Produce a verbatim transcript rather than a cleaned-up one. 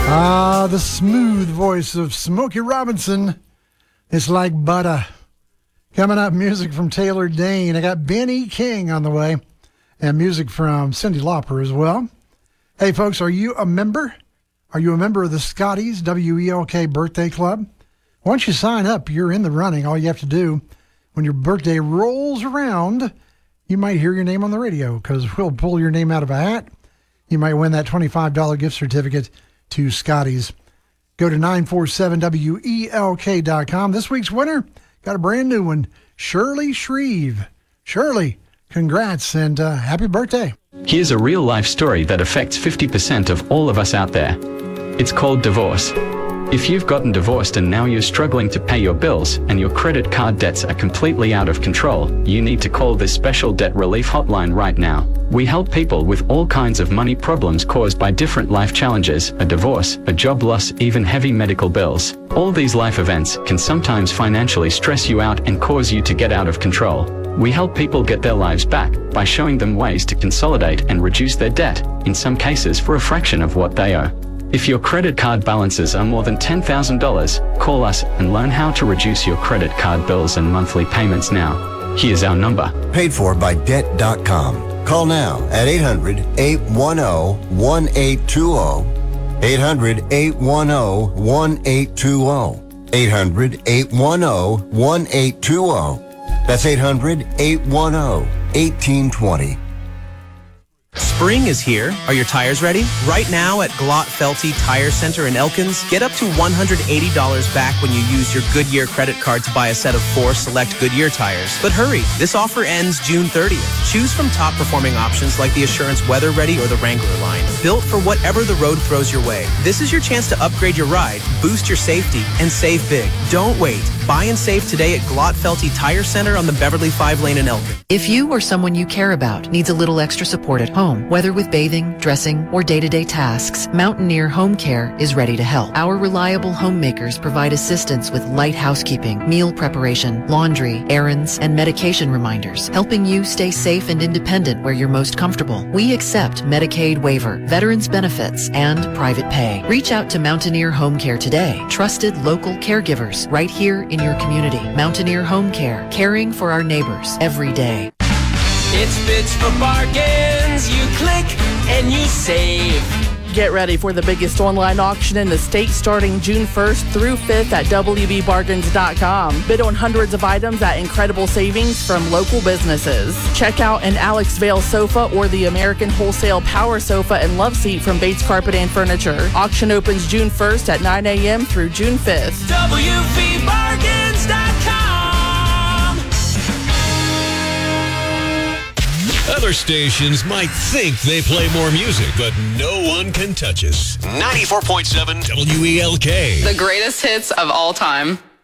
Ah, the smooth voice of Smokey Robinson. It's like butter. Coming up, music from Taylor Dayne. I got Ben E. King on the way, and music from Cyndi Lauper as well. Hey, folks, are you a member? Are you a member of the Scotties W E L K Birthday Club? Once you sign up, you're in the running. All you have to do, when your birthday rolls around, you might hear your name on the radio because we'll pull your name out of a hat. You might win that twenty-five dollars gift certificate to Scotties. Go to nine four seven W E L K dot com. This week's winner got a brand new one, Shirley Shreve. Shirley, congrats and uh, happy birthday. Here's a real-life story that affects fifty percent of all of us out there. It's called divorce. If you've gotten divorced and now you're struggling to pay your bills and your credit card debts are completely out of control, you need to call this special debt relief hotline right now. We help people with all kinds of money problems caused by different life challenges, a divorce, a job loss, even heavy medical bills. All these life events can sometimes financially stress you out and cause you to get out of control. We help people get their lives back by showing them ways to consolidate and reduce their debt, in some cases for a fraction of what they owe. If your credit card balances are more than ten thousand dollars, call us and learn how to reduce your credit card bills and monthly payments now. Here's our number. Paid for by debt dot com. Call now at eight hundred, eight one zero, one eight two zero. eight hundred, eight one zero, one eight two zero. eight hundred, eight one zero, one eight two zero. That's eight hundred, eight one zero, one eight two zero. Spring is here. Are your tires ready? Right now at Glott-Felty Tire Center in Elkins, get up to one hundred eighty dollars back when you use your Goodyear credit card to buy a set of four select Goodyear tires. But hurry, this offer ends June thirtieth. Choose from top performing options like the Assurance Weather Ready or the Wrangler line. Built for whatever the road throws your way. This is your chance to upgrade your ride, boost your safety, and save big. Don't wait. Buy and save today at Glott-Felty Tire Center on the Beverly five lane in Elkins. If you or someone you care about needs a little extra support at home, whether with bathing, dressing, or day-to-day tasks, Mountaineer Home Care is ready to help. Our reliable homemakers provide assistance with light housekeeping, meal preparation, laundry, errands, and medication reminders, helping you stay safe and independent where you're most comfortable. We accept Medicaid waiver, veterans benefits, and private pay. Reach out to Mountaineer Home Care today. Trusted local caregivers right here in your community. Mountaineer Home Care, caring for our neighbors every day. It's Bits for Bargains. You click and you save. Get ready for the biggest online auction in the state starting June first through fifth at W B bargains dot com. Bid on hundreds of items at incredible savings from local businesses. Check out an Alex Vail sofa or the American Wholesale Power Sofa and Love Seat from Bates Carpet and Furniture. Auction opens June first at nine a.m. through June fifth. W B bargains dot com. Other stations might think they play more music, but no one can touch us. ninety-four point seven W E L K. The greatest hits of all time.